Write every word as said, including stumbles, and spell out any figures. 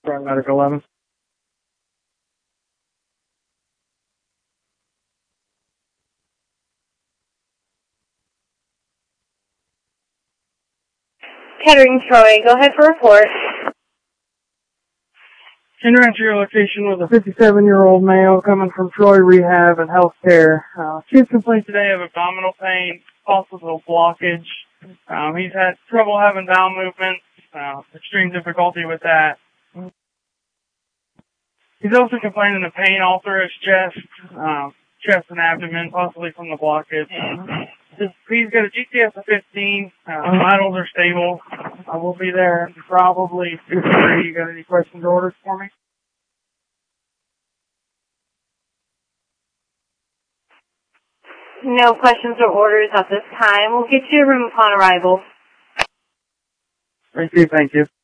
Medical eleven. Kettering Troy, go ahead for report. Entering to your location was a fifty-seven-year-old male coming from Troy Rehab and Healthcare. Uh, chief complaint today of abdominal pain, possible blockage. Um, he's had trouble having bowel movements, uh, extreme difficulty with that. He's also complaining of pain all through his chest, uh, chest and abdomen, possibly from the blockage. He's got a G T S of fifteen. Uh, vitals are stable. I will be there probably two to three. You got any questions or orders for me? No questions or orders at this time. We'll get you a room upon arrival. Thank you, thank you.